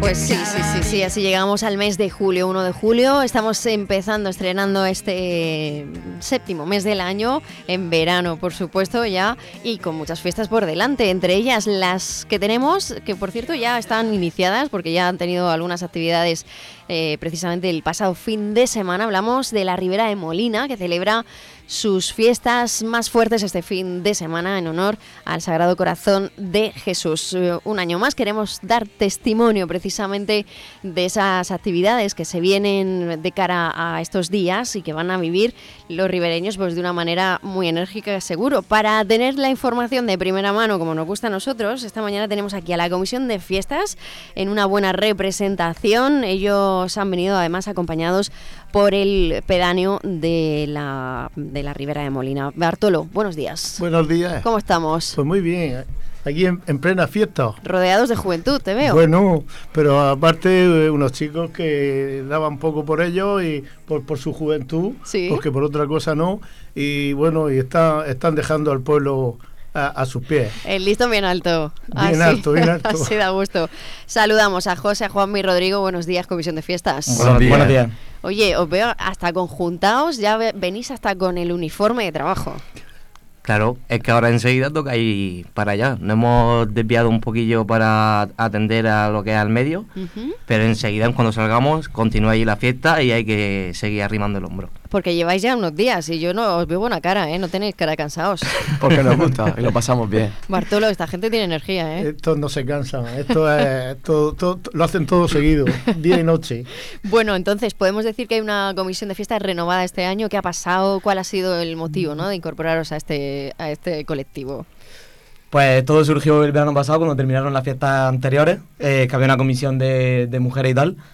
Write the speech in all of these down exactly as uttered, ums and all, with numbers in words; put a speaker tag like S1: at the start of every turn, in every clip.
S1: Pues sí, sí, sí, sí, así llegamos al mes de julio, uno de julio. Estamos empezando, estrenando este séptimo mes del año, en verano, por supuesto, ya, y con muchas fiestas por delante, entre ellas las que tenemos, que por cierto ya están iniciadas, porque ya han tenido algunas actividades eh, precisamente el pasado fin de semana. Hablamos de la Ribera de Molina, que celebra sus fiestas más fuertes este fin de semana en honor al Sagrado Corazón de Jesús. Un año más queremos dar testimonio precisamente de esas actividades que se vienen de cara a estos días y que van a vivir los ribereños pues de una manera muy enérgica, seguro. Para tener la información de primera mano, como nos gusta a nosotros, esta mañana tenemos aquí a la Comisión de Fiestas en una buena representación. Ellos han venido además acompañados por el pedáneo de la, de la Ribera de Molina. Bartolo, buenos días.
S2: Buenos días.
S1: ¿Cómo estamos?
S2: Pues muy bien, aquí en, en plena fiesta.
S1: Rodeados de juventud, te veo.
S2: Bueno, pero aparte unos chicos que daban poco por ellos y por, por su juventud,
S1: ¿Sí?
S2: Porque por otra cosa no, y bueno, y está, están dejando al pueblo a, a sus pies.
S1: El listón bien alto.
S2: Bien
S1: Así,
S2: alto, bien alto.
S1: Así da gusto. Saludamos a José, a Juanmi y Rodrigo. Buenos días, Comisión de Fiestas.
S3: Buenos días. Buenos días.
S1: Oye, os veo hasta conjuntados, ya venís hasta con el uniforme de trabajo.
S3: Claro, es que ahora enseguida toca ir para allá. Nos hemos desviado un poquillo para atender a lo que es al medio, uh-huh. Pero enseguida cuando salgamos continúa ahí la fiesta y hay que seguir arrimando el hombro.
S1: Porque lleváis ya unos días y yo no os veo buena cara, ¿eh? No tenéis cara de cansados.
S4: Porque nos gusta y lo pasamos bien.
S1: Bartolo, esta gente tiene energía, ¿eh?
S2: Estos no se cansan, esto es todo, todo, lo hacen todo seguido, día y noche.
S1: Bueno, entonces, podemos decir que hay una comisión de fiestas renovada este año. ¿Qué ha pasado? ¿Cuál ha sido el motivo, ¿no?, de incorporaros a este, a este colectivo?
S5: Pues todo surgió el verano pasado cuando terminaron las fiestas anteriores, eh, que había una comisión de, de mujeres y tal.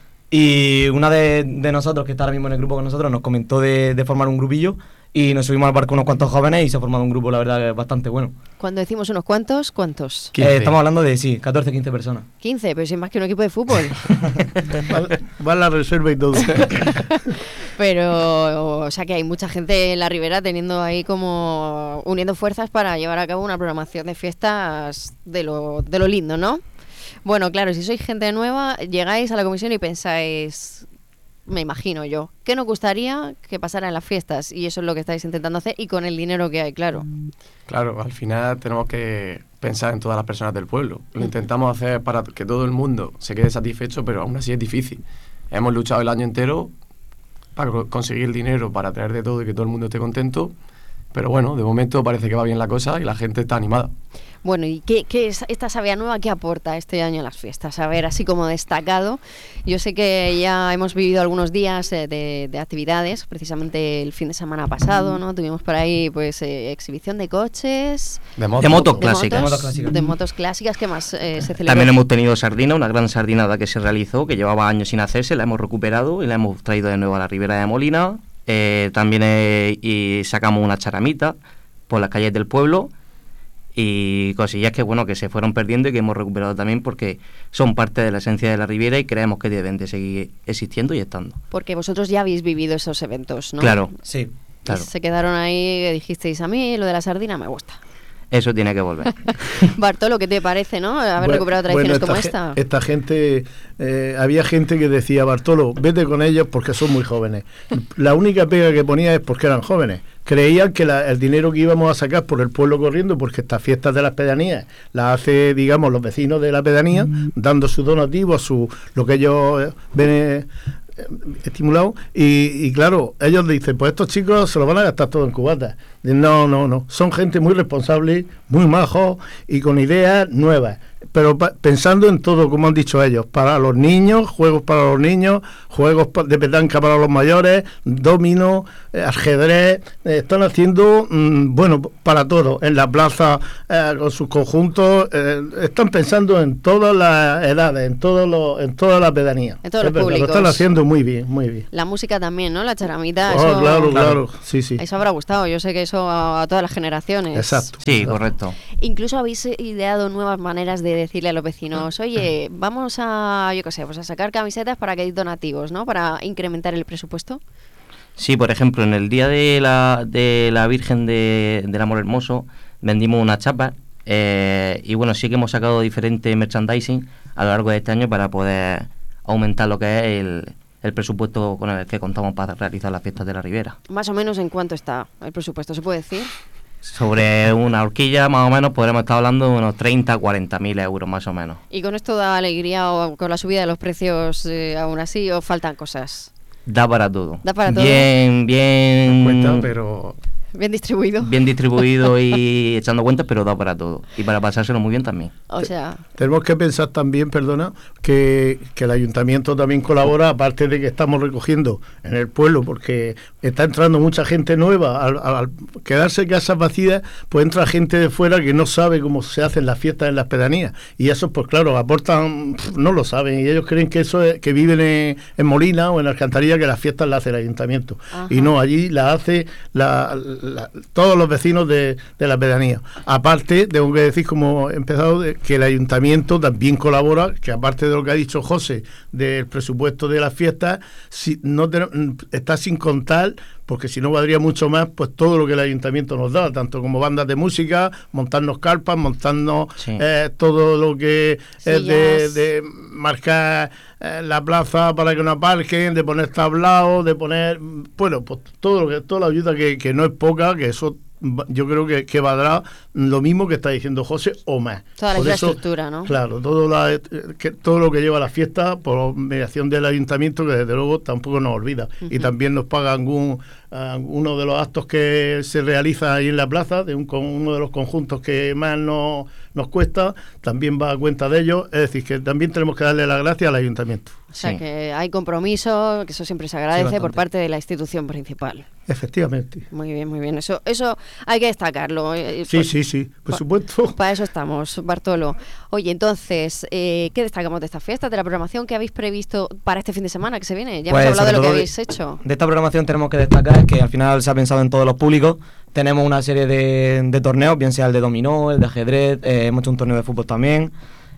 S5: Y una de, de nosotros, que está ahora mismo en el grupo con nosotros, nos comentó de, de formar un grupillo y nos subimos al barco unos cuantos jóvenes y se ha formado un grupo, la verdad, bastante bueno.
S1: Cuando decimos unos cuantos, ¿cuántos?
S5: Eh, estamos hablando de, sí, catorce, quince personas.
S1: quince, pero si es más que un equipo de fútbol.
S2: va, va a la reserva y todo.
S1: Pero, o sea que hay mucha gente en la Ribera teniendo ahí como uniendo fuerzas para llevar a cabo una programación de fiestas de lo, de lo lindo, ¿no? Bueno, claro, si sois gente nueva, llegáis a la comisión y pensáis, me imagino yo, ¿qué nos gustaría que pasara en las fiestas? Y eso es lo que estáis intentando hacer y con el dinero que hay, claro.
S4: Claro, al final tenemos que pensar en todas las personas del pueblo. Lo intentamos hacer para que todo el mundo se quede satisfecho, pero aún así es difícil. Hemos luchado el año entero para conseguir el dinero, para traer de todo y que todo el mundo esté contento. Pero bueno, de momento parece que va bien la cosa y la gente está animada.
S1: Bueno, ¿y qué, qué es esta Sabia Nueva qué aporta este año a las fiestas? A ver, así como destacado, yo sé que ya hemos vivido algunos días eh, de, de actividades, precisamente el fin de semana pasado, ¿no? Tuvimos por ahí, pues, eh, exhibición de coches...
S3: De, moto. de motos
S1: de
S3: clásicas.
S1: Motos,
S3: de motos clásicas.
S1: De motos clásicas, ¿qué más eh, se celebró?
S3: También hemos tenido sardina, una gran sardinada que se realizó, que llevaba años sin hacerse, la hemos recuperado y la hemos traído de nuevo a la Ribera de Molina. Eh, también eh, y sacamos una charamita por las calles del pueblo y cosillas que bueno que se fueron perdiendo y que hemos recuperado también porque son parte de la esencia de la Riviera y creemos que deben de seguir existiendo y estando.
S1: Porque vosotros ya habéis vivido esos eventos, ¿no?
S3: Claro,
S5: sí,
S3: claro.
S1: Se quedaron ahí, dijisteis, a mí lo de la sardina me gusta.
S3: Eso tiene que volver.
S1: Bartolo, ¿qué te parece, no? Haber
S2: bueno,
S1: recuperado tradiciones
S2: bueno, esta
S1: como esta.
S2: Ge- esta gente, eh, había gente que decía, Bartolo, vete con ellos porque son muy jóvenes. La única pega que ponía es porque eran jóvenes. Creían que la, el dinero que íbamos a sacar por el pueblo corriendo, porque estas fiestas de las pedanías las hace, digamos, los vecinos de la pedanía, mm. dando sus donativos, su, lo que ellos eh, ven... Eh, estimulado y, y claro, ellos dicen, pues estos chicos se lo van a gastar todo en cubatas. No, no, no, son gente muy responsable, muy majos y con ideas nuevas, pero pa- pensando en todo, como han dicho ellos, para los niños, juegos para los niños, juegos pa- de petanca para los mayores, dominó, eh, ajedrez, eh, están haciendo, mmm, bueno, para todo, en la plaza, eh, con sus conjuntos, eh, están pensando en todas las edades, en todos los, en toda la pedanía.
S1: En todos
S2: es
S1: los
S2: verdad,
S1: públicos.
S2: lo están haciendo muy bien, muy bien.
S1: La música también, ¿no? La charamita,
S2: Oh,
S1: eso...
S2: claro, claro, sí, sí.
S1: Eso habrá gustado, yo sé que eso a, a todas las generaciones.
S2: Exacto.
S3: Sí,
S2: exacto.
S3: correcto.
S1: Incluso habéis ideado nuevas maneras de decirle a los vecinos, oye, vamos a, yo qué sé, pues a sacar camisetas para que hay donativos, ¿no? Para incrementar el presupuesto.
S3: Sí, por ejemplo, en el día de la, de la Virgen de, del Amor Hermoso vendimos una chapa eh, y bueno, sí que hemos sacado diferente merchandising a lo largo de este año para poder aumentar lo que es el, el presupuesto con el que contamos para realizar las fiestas de la Ribera.
S1: Más o menos, ¿en cuánto está el presupuesto? ¿Se puede decir?
S3: Sobre una horquilla, más o menos, podremos estar hablando de unos treinta a cuarenta mil euros, más o menos.
S1: ¿Y con esto da alegría o con la subida de los precios eh, aún así o faltan cosas?
S3: Da para todo.
S1: Da para todo.
S3: Bien, bien...
S4: Cuenta, pero...
S1: Bien distribuido.
S3: Bien distribuido y echando cuentas, pero da para todo. Y para pasárselo muy bien también.
S1: O sea...
S2: Tenemos que pensar también, perdona, que, que el ayuntamiento también colabora, aparte de que estamos recogiendo en el pueblo, porque está entrando mucha gente nueva. Al, al quedarse casas vacías, pues entra gente de fuera que no sabe cómo se hacen las fiestas en las pedanías. Y eso, pues claro, aportan, no lo saben. Y ellos creen que eso es, que viven en, en Molina o en Alcantarilla, que las fiestas las hace el ayuntamiento. Ajá. Y no, allí las hace la... La, todos los vecinos de, de la pedanía. Aparte, tengo que decir, como he empezado, de, que el ayuntamiento también colabora, que aparte de lo que ha dicho José del presupuesto de las fiestas, si, no te, está sin contar, porque si no valdría mucho más, pues todo lo que el ayuntamiento nos da, tanto como bandas de música, montarnos carpas, montarnos sí. eh, todo lo que sí, es de, de marcar eh, la plaza para que no aparquen, de poner tablaos, de poner, bueno, pues todo lo que, toda la ayuda que, que no es poca, que eso yo creo que, que valdrá lo mismo que está diciendo José o más.
S1: Toda la por infraestructura, eso, ¿no?
S2: Claro, todo, la, que, todo lo que lleva a la fiesta por mediación del ayuntamiento, que desde luego tampoco nos olvida. Uh-huh. Y también nos paga algún uh, uno de los actos que se realiza ahí en la plaza, de un, con uno de los conjuntos que más nos, nos cuesta, también va a cuenta de ellos. Es decir, que también tenemos que darle las gracias al ayuntamiento.
S1: O sea, sí. que hay compromiso, que eso siempre se agradece sí, por parte de la institución principal.
S2: Efectivamente.
S1: Muy bien, muy bien. Eso eso hay que destacarlo.
S2: Sí, por, sí, sí, por supuesto.
S1: Pa, para eso estamos, Bartolo. Oye, entonces, eh, ¿qué destacamos de esta fiesta, de la programación que habéis previsto para este fin de semana que se viene? Ya pues, hemos hablado de lo que habéis hecho.
S5: De esta programación tenemos que destacar que al final se ha pensado en todos los públicos. Tenemos una serie de, de torneos, bien sea el de dominó, el de ajedrez, eh, hemos hecho un torneo de fútbol también.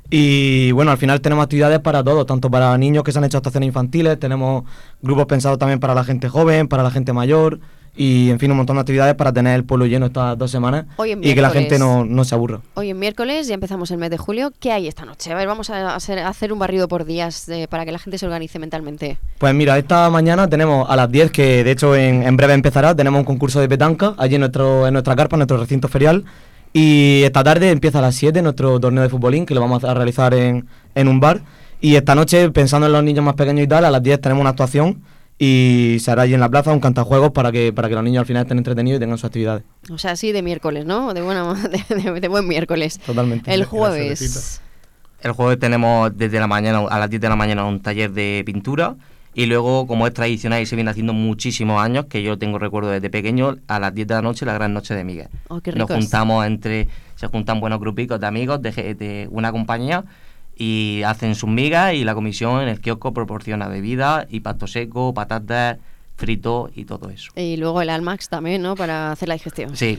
S5: Y bueno, al final tenemos actividades para todos, tanto para niños que se han hecho actuaciones infantiles, tenemos grupos pensados también para la gente joven, para la gente mayor y en fin, un montón de actividades para tener el pueblo lleno estas dos semanas y que la gente no, no se aburra.
S1: Hoy en miércoles, ya empezamos el mes de julio, ¿qué hay esta noche? A ver, vamos a hacer, a hacer un barrido por días eh, para que la gente se organice mentalmente.
S5: Pues mira, esta mañana tenemos a las diez, que de hecho en, en breve empezará, tenemos un concurso de petanca allí en, nuestro, en nuestra carpa, en nuestro recinto ferial. Y esta tarde empieza a las siete nuestro torneo de futbolín, que lo vamos a realizar en, en un bar. Y esta noche, pensando en los niños más pequeños y tal, a las diez tenemos una actuación y se hará allí en la plaza un cantajuegos para que para que los niños al final estén entretenidos y tengan sus actividades.
S1: O sea, sí, de miércoles, ¿no? De, buena, de, de, de buen miércoles.
S5: Totalmente.
S1: El jueves.
S3: El jueves tenemos desde la mañana a las diez de la mañana un taller de pintura. Y luego, como es tradicional y se viene haciendo muchísimos años, que yo tengo recuerdo desde pequeño, a las diez de la noche la gran noche de Miguel.
S1: Oh, qué
S3: Nos juntamos entre, se juntan buenos grupicos de amigos de, de una compañía y hacen sus migas y la comisión en el kiosco proporciona bebida y pasto seco, patatas, frito y todo eso.
S1: Y luego el Almax también, ¿no? Para hacer la digestión.
S3: Sí.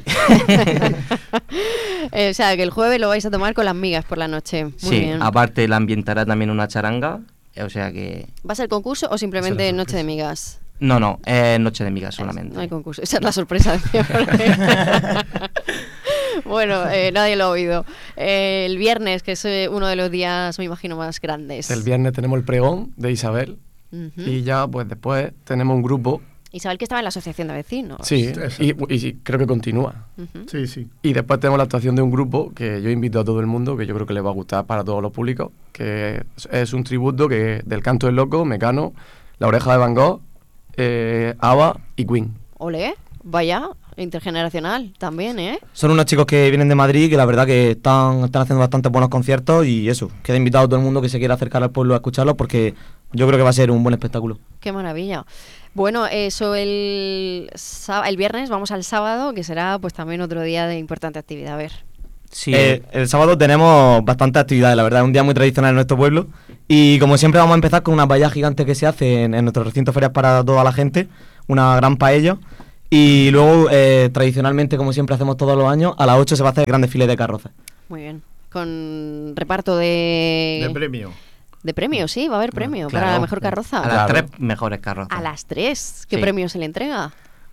S1: eh, o sea, que el jueves lo vais a tomar con las migas por la noche. Muy
S3: sí,
S1: bien.
S3: Aparte la ambientará también una charanga. O sea que...
S1: ¿Va a ser concurso o simplemente noche de migas?
S3: No, no, es noche de migas solamente.
S1: Es, no hay concurso, esa es la sorpresa. Bueno, eh, nadie lo ha oído. Eh, el viernes, que es eh, uno de los días, me imagino, más grandes.
S4: El viernes tenemos el pregón de Isabel uh-huh. y ya pues después tenemos un grupo.
S1: Isabel, que estaba en la asociación de vecinos.
S4: Sí, y, y, y creo que continúa.
S1: Uh-huh.
S2: Sí, sí.
S4: Y después tenemos la actuación de un grupo que yo invito a todo el mundo, que yo creo que les va a gustar para todos los públicos, que es un tributo que del Canto del Loco, Mecano, La Oreja de Van Gogh, eh, ABBA y Queen.
S1: Olé, vaya, intergeneracional también, ¿eh?
S5: Son unos chicos que vienen de Madrid, que la verdad que están, están haciendo bastante buenos conciertos y eso, queda invitado a todo el mundo que se quiera acercar al pueblo a escucharlos porque yo creo que va a ser un buen espectáculo.
S1: Qué maravilla. Bueno, eso el, el viernes, vamos al sábado, que será pues también otro día de importante actividad. A ver.
S5: Sí. Eh, el sábado tenemos bastantes actividades, la verdad, es un día muy tradicional en nuestro pueblo. Y como siempre vamos a empezar con una paella gigante que se hace en, en nuestro recinto ferial para toda la gente, una gran paella. Y luego, eh, tradicionalmente, como siempre hacemos todos los años, a las ocho se va a hacer el gran desfile de carrozas.
S1: Muy bien. Con reparto de...
S2: De premio.
S1: De premio, sí, va a haber premio
S3: claro,
S1: para la mejor carroza.
S3: A las claro. tres mejores carrozas.
S1: A las tres. ¿Qué
S3: sí.
S1: premio se le entrega?